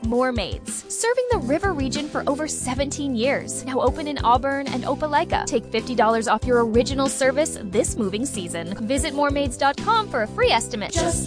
Mermaids, serving the river region for over 17 years. Now open in Auburn and Opelika. Take $50 off your original service this moving season. Visit mermaids.com for a free estimate.